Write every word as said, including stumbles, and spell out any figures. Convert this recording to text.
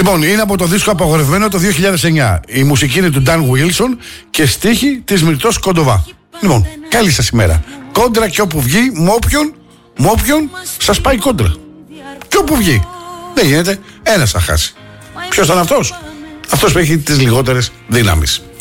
Λοιπόν, είναι από το δίσκο Απαγορευμένο το δύο χιλιάδες εννιά. Η μουσική είναι του Dan Wilson και στίχη της Μυρτώς Κοντοβά. Λοιπόν, καλή σας ημέρα. Κόντρα και όπου βγει, μ' όποιον, μ' όποιον σας πάει κόντρα. Και όπου βγει. Δεν γίνεται, ένας θα χάσει. Ποιος θα είναι αυτός? Αυτός που έχει τις λιγότερες δύναμεις.